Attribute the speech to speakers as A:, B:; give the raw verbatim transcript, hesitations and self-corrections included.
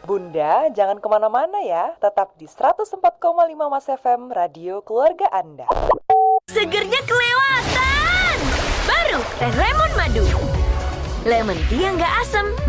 A: Bunda, jangan kemana-mana ya. Tetap di seratus empat koma lima Mas F M, radio keluarga Anda.
B: Segernya kelewatan. Baru Teh Lemon Madu. Lemon tea yang gak asam.